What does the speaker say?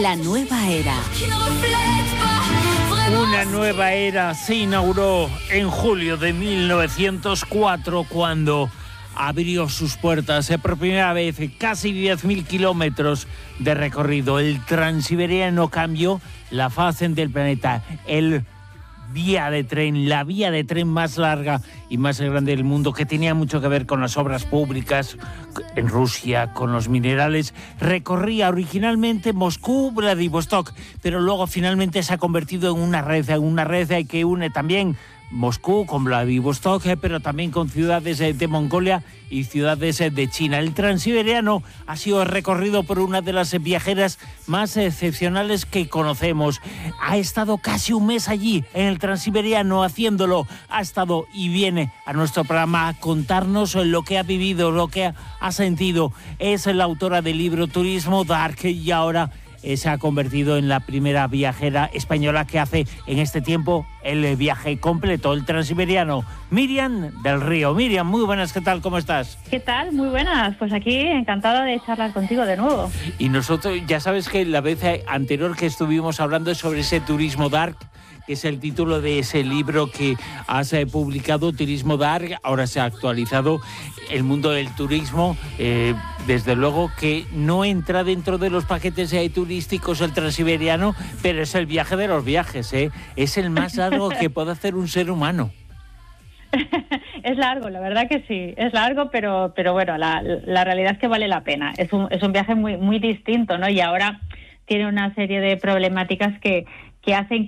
La nueva era. Una nueva era se inauguró en julio de 1904 cuando abrió sus puertas por primera vez, casi 10.000 kilómetros de recorrido. El Transiberiano cambió la faz del planeta. La vía de tren más larga y más grande del mundo, que tenía mucho que ver con las obras públicas en Rusia, con los minerales, recorría originalmente Moscú, Vladivostok, pero luego finalmente se ha convertido en una red que une también Moscú con Vladivostok, pero también con ciudades de Mongolia y ciudades de China. El Transiberiano ha sido recorrido por una de las viajeras más excepcionales que conocemos. Ha estado casi un mes allí en el Transiberiano haciéndolo. Ha estado y viene a nuestro programa a contarnos lo que ha vivido, lo que ha sentido. Es la autora del libro Turismo Dark y ahora se ha convertido en la primera viajera española que hace en este tiempo el viaje completo, el Transiberiano. Miriam del Río. Miriam, muy buenas, ¿qué tal? ¿Cómo estás? ¿Qué tal? Muy buenas. Pues aquí encantada de charlar contigo de nuevo. Y nosotros, ya sabes que la vez anterior que estuvimos hablando sobre ese Turismo Dark, que es el título de ese libro que has publicado, Turismo Dark, ahora se ha actualizado. El mundo del turismo, desde luego que no entra dentro de los paquetes turísticos el Transiberiano, pero es el viaje de los viajes, es el más largo que puede hacer un ser humano. Es largo, la verdad que sí, es largo, pero bueno, la realidad es que vale la pena. Es un viaje muy, muy distinto, ¿no? Y ahora tiene una serie de problemáticas que hacen